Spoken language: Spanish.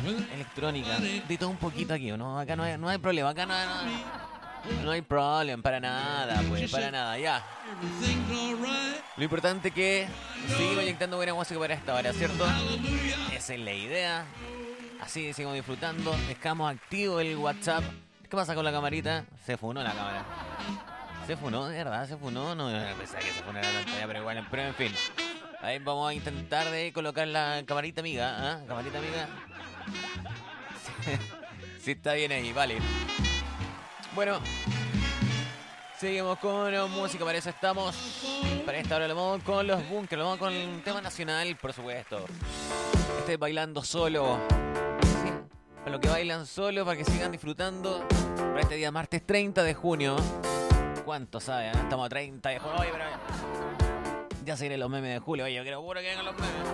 electrónica, de todo un poquito aquí, ¿no? Acá no hay problema, acá no hay problema, para nada, pues, para nada, ya. Lo importante es que seguimos inyectando buena música para esta hora, ¿cierto? Esa es la idea. Así seguimos disfrutando, dejamos activo el WhatsApp. ¿Qué pasa con la camarita? Se funó la cámara. Se funó, de verdad, se funó. No pensaba que se funera la pantalla, pero igual, pero en fin. Ahí vamos a intentar de colocar la camarita amiga, ¿ah? Camarita amiga. Sí, está bien ahí, vale. Bueno, seguimos con música, para eso estamos. Para esta hora lo vamos con los bunkers, lo vamos con el tema nacional, por supuesto. Este Bailando Solo. Sí, para los que bailan solo, para que sigan disfrutando. Para este día martes 30 de junio. ¿Cuánto sabe? Estamos a 30 de junio. Oye, pero ya se vienen los memes de julio. Oye, yo quiero puro que vengan los memes.